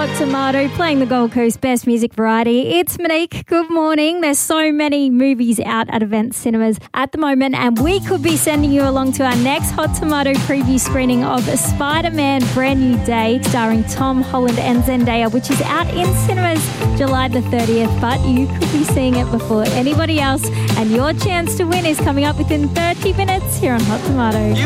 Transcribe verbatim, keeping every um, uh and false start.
Hot Tomato, playing the Gold Coast Best Music Variety. It's Monique. Good morning. There's so many movies out at Event Cinemas at the moment, and we could be sending you along to our next Hot Tomato preview screening of Spider-Man Brand New Day, starring Tom Holland and Zendaya, which is out in cinemas July the thirtieth, but you could be seeing it before anybody else, and your chance to win is coming up within thirty minutes here on Hot Tomato.